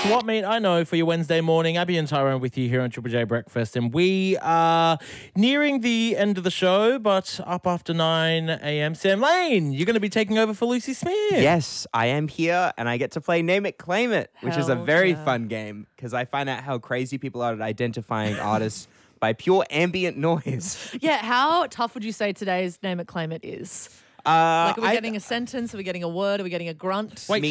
Swap Meet, I know, for your Wednesday morning. Abby and Tyrone with you here on Triple J Breakfast. And we are nearing the end of the show, but up after 9 a.m. Sam Lane, you're going to be taking over for Lucy Smith. Yes, I am here and I get to play Name It, Claim It, which is a Hell very yeah. fun game because I find out how crazy people are at identifying artists by pure ambient noise. Yeah, how tough would you say today's Name It, Claim It is? Are Like, are we getting a sentence? Are we getting a word? Are we getting a grunt? Wait,